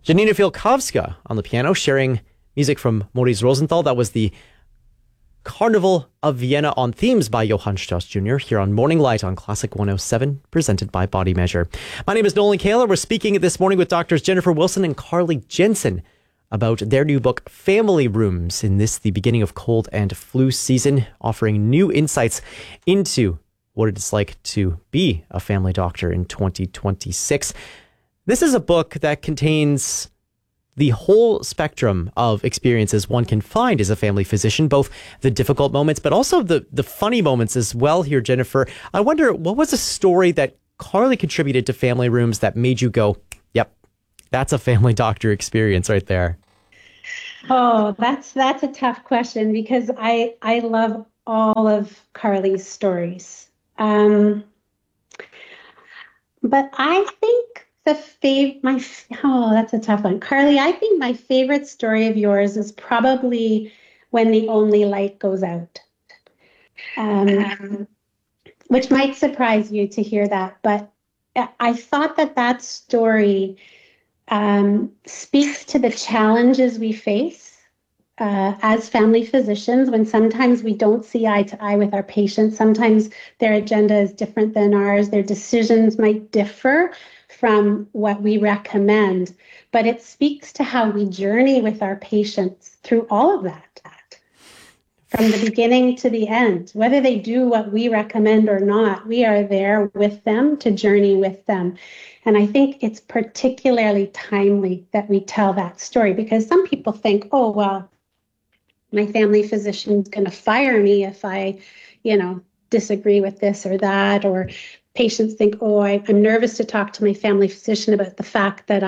Janina Fialkowska on the piano, sharing music from Maurice Rosenthal. That was the Carnival of Vienna on Themes by Johann Strauss Jr. here on Morning Light on Classic 107, presented by Body Measure. My name is Nolan Kaler. We're speaking this morning with Doctors Jennifer Wilson and Carly Jensen about their new book, Family Rooms, in the beginning of cold and flu season, offering new insights into what it's like to be a family doctor in 2026. This is a book that contains the whole spectrum of experiences one can find as a family physician, both the difficult moments, but also the funny moments as well here, Jennifer. I wonder, what was a story that Carly contributed to Family Rooms that made you go, yep, that's a family doctor experience right there? Oh, that's a tough question because I love all of Carly's stories. But I think that's a tough one. Carly, I think my favorite story of yours is probably When the Only Light Goes Out, which might surprise you to hear that. But I thought that story speaks to the challenges we face as family physicians when sometimes we don't see eye to eye with our patients. Sometimes their agenda is different than ours. Their decisions might differ from what we recommend, but it speaks to how we journey with our patients through all of that, from the beginning to the end. Whether they do what we recommend or not, we are there with them to journey with them. And I think it's particularly timely that we tell that story because some people think, oh, well, my family physician is going to fire me if I, disagree with this or that, or patients think, oh, I'm nervous to talk to my family physician about the fact that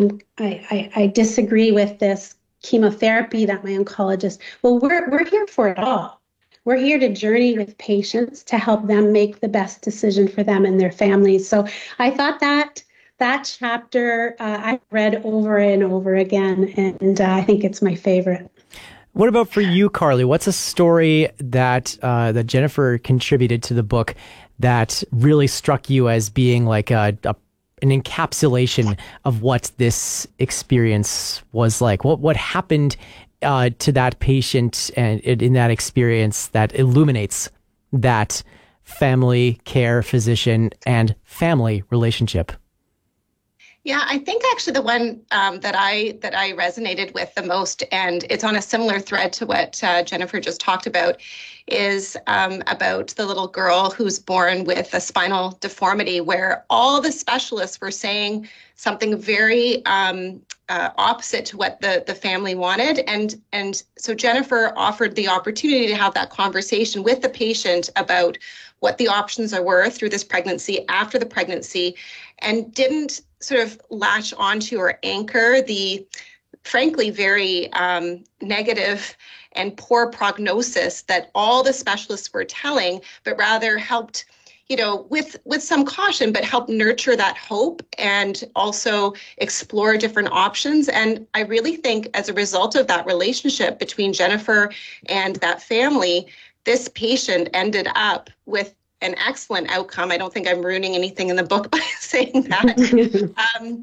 I disagree with this chemotherapy that my oncologist. Well, we're here for it all. We're here to journey with patients to help them make the best decision for them and their families. So I thought that chapter I read over and over again, and I think it's my favorite. What about for you, Carly? What's a story that Jennifer contributed to the book that really struck you as being like an encapsulation of what this experience was like? What happened to that patient and in that experience that illuminates that family care, physician, and family relationship? Yeah, I think actually the one that I resonated with the most, and it's on a similar thread to what Jennifer just talked about, is about the little girl who's born with a spinal deformity, where all the specialists were saying something very opposite to what the family wanted. And so Jennifer offered the opportunity to have that conversation with the patient about what the options were through this pregnancy, after the pregnancy, and didn't sort of latch onto or anchor the, frankly, very negative and poor prognosis that all the specialists were telling, but rather helped, with some caution, but helped nurture that hope and also explore different options. And I really think as a result of that relationship between Jennifer and that family, this patient ended up with an excellent outcome. I don't think I'm ruining anything in the book by saying that.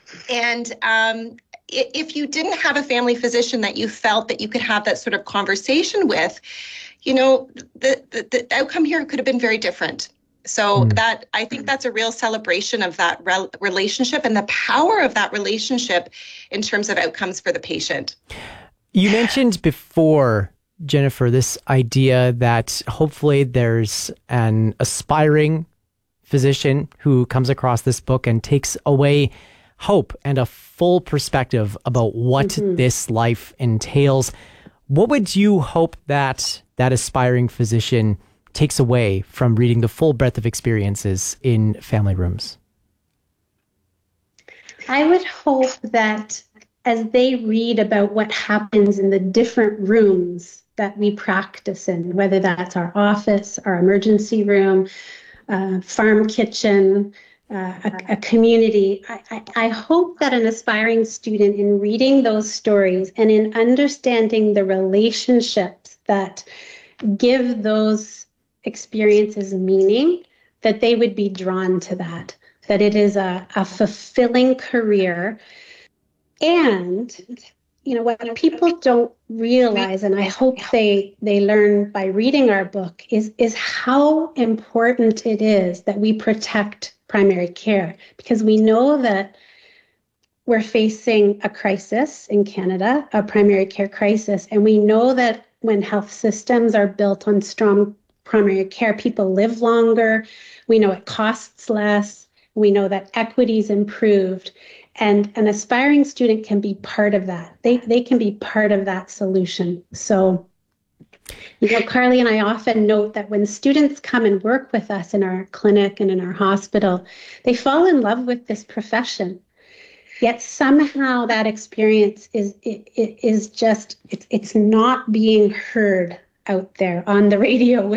If you didn't have a family physician that you felt that you could have that sort of conversation with, the outcome here could have been very different. So that I think that's a real celebration of that relationship and the power of that relationship in terms of outcomes for the patient. You mentioned before, Jennifer, this idea that hopefully there's an aspiring physician who comes across this book and takes away hope and a full perspective about what this life entails. What would you hope that aspiring physician takes away from reading the full breadth of experiences in Family Rooms? I would hope that as they read about what happens in the different rooms that we practice in, whether that's our office, our emergency room, farm kitchen, a community. I hope that an aspiring student, in reading those stories and in understanding the relationships that give those experiences meaning, that they would be drawn to that it is a fulfilling career And, what people don't realize, and I hope they learn by reading our book, is how important it is that we protect primary care, because we know that we're facing a crisis in Canada, a primary care crisis, and we know that when health systems are built on strong primary care, people live longer. We know it costs less. We know that equity is improved. And an aspiring student can be part of that. They can be part of that solution. So, Carly and I often note that when students come and work with us in our clinic and in our hospital, they fall in love with this profession. Yet somehow that experience is just, it's not being heard out there on the radio